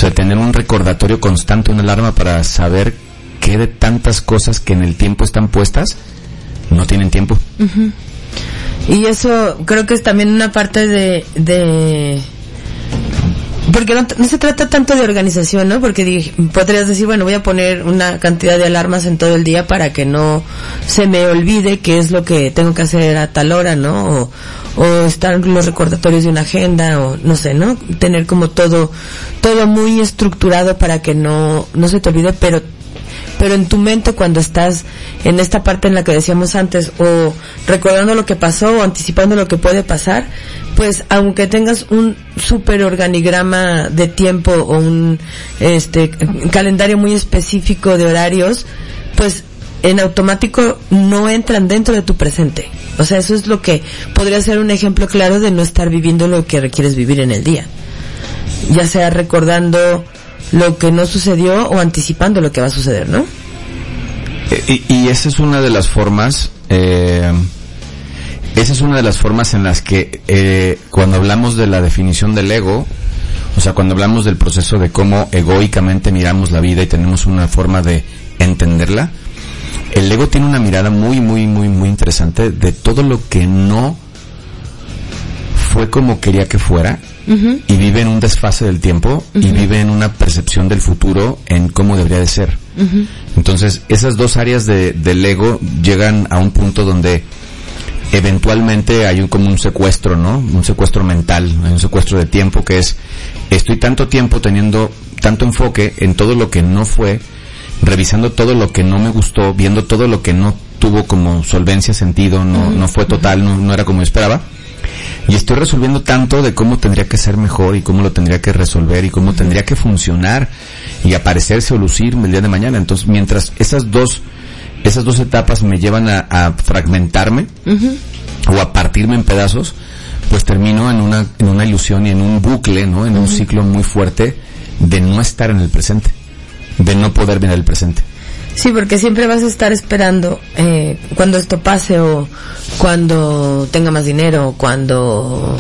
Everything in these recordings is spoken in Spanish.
sea, tener un recordatorio constante, una alarma para saber qué de tantas cosas que en el tiempo están puestas no tienen tiempo. Uh-huh. Y eso creo que es también una parte de porque no se trata tanto de organización, ¿no? Porque podrías decir, bueno, voy a poner una cantidad de alarmas en todo el día para que no se me olvide qué es lo que tengo que hacer a tal hora, ¿no? O estar los recordatorios de una agenda, o no sé, ¿no? Tener como todo muy estructurado para que no se te olvide, pero en tu mente, cuando estás en esta parte en la que decíamos antes, o recordando lo que pasó o anticipando lo que puede pasar, pues aunque tengas un super organigrama de tiempo o un calendario muy específico de horarios, pues en automático no entran dentro de tu presente. O sea, eso es lo que podría ser un ejemplo claro de no estar viviendo lo que requieres vivir en el día, ya sea recordando lo que no sucedió o anticipando lo que va a suceder, ¿no? Y esa es una de las formas, en las que cuando hablamos de la definición del ego, o sea, cuando hablamos del proceso de cómo egoicamente miramos la vida y tenemos una forma de entenderla, el ego tiene una mirada muy, muy, muy, muy interesante de todo lo que no fue como quería que fuera. Uh-huh. Y vive en un desfase del tiempo. Uh-huh. Y vive en una percepción del futuro en cómo debería de ser. Uh-huh. Entonces, esas dos áreas del ego llegan a un punto donde eventualmente hay como un secuestro, ¿no? Un secuestro mental, un secuestro de tiempo, que es, estoy tanto tiempo teniendo tanto enfoque en todo lo que no fue, revisando todo lo que no me gustó, viendo todo lo que no tuvo como solvencia, sentido, no fue total, no era como yo esperaba. Y estoy resolviendo tanto de cómo tendría que ser mejor y cómo lo tendría que resolver y cómo tendría que funcionar y aparecerse o lucirme el día de mañana. Entonces, mientras esas dos etapas me llevan a fragmentarme, uh-huh, o a partirme en pedazos, pues termino en una ilusión y en un bucle, ¿no? En un ciclo muy fuerte de no estar en el presente, de no poder ver el presente. Sí, porque siempre vas a estar esperando cuando esto pase, o cuando tenga más dinero, o cuando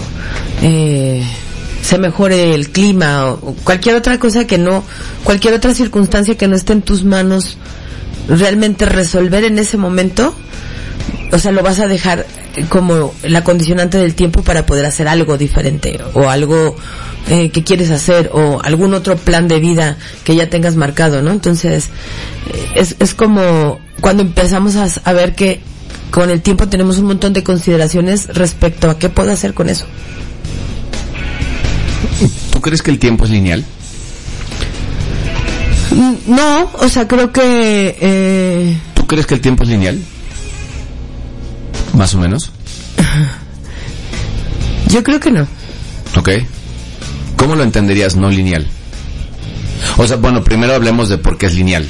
se mejore el clima, o cualquier otra cosa cualquier otra circunstancia que no esté en tus manos realmente resolver en ese momento. O sea, lo vas a dejar como la condicionante del tiempo para poder hacer algo diferente, o algo que quieres hacer, o algún otro plan de vida que ya tengas marcado, ¿no? Entonces, es como cuando empezamos a ver que con el tiempo tenemos un montón de consideraciones respecto a qué puedo hacer con eso. ¿Tú crees que el tiempo es lineal? No, o sea, creo que... ¿Tú crees que el tiempo es lineal? ¿Más o menos? Yo creo que no. Ok. ¿Cómo lo entenderías no lineal? O sea, bueno, primero hablemos de por qué es lineal.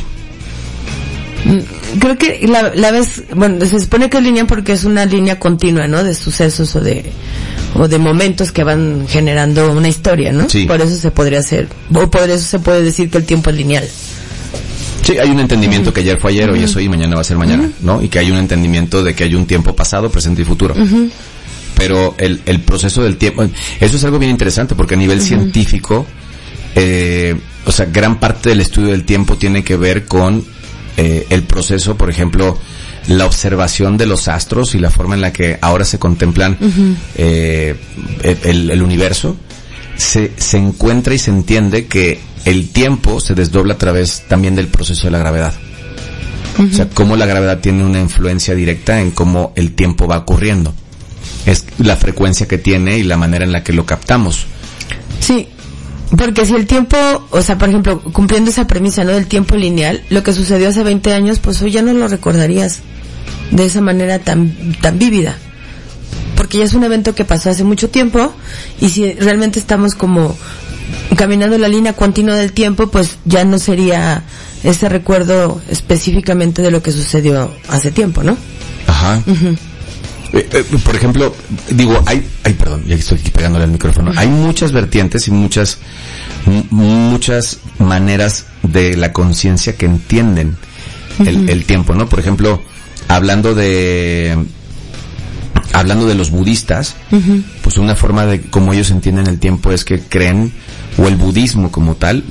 Creo que se supone que es lineal porque es una línea continua, ¿no? De sucesos o de momentos que van generando una historia, ¿no? Sí. Por eso se podría hacer, o por eso se puede decir que el tiempo es lineal. Sí, hay un entendimiento que ayer fue ayer, hoy es hoy y mañana va a ser mañana, ¿no? Y que hay un entendimiento de que hay un tiempo pasado, presente y futuro. Pero el proceso del tiempo, eso es algo bien interesante porque a nivel científico, o sea, gran parte del estudio del tiempo tiene que ver con el proceso, por ejemplo, la observación de los astros y la forma en la que ahora se contemplan el universo. Se encuentra y se entiende que el tiempo se desdobla a través también del proceso de la gravedad. O sea, cómo la gravedad tiene una influencia directa en cómo el tiempo va ocurriendo. Es la frecuencia que tiene y la manera en la que lo captamos. Sí, porque si el tiempo, o sea, por ejemplo, cumpliendo esa premisa, ¿no? Del tiempo lineal, lo que sucedió hace 20 años, pues hoy ya no lo recordarías de esa manera tan vívida. Porque ya es un evento que pasó hace mucho tiempo, y si realmente estamos como caminando la línea continua del tiempo, pues ya no sería ese recuerdo específicamente de lo que sucedió hace tiempo, ¿no? Ajá. Por ejemplo, digo, perdón, ya estoy aquí pegándole al micrófono. Hay muchas vertientes y muchas maneras de la conciencia que entienden el tiempo, ¿no? Por ejemplo, hablando de los budistas, pues una forma de cómo ellos entienden el tiempo es que creen, o el budismo como tal,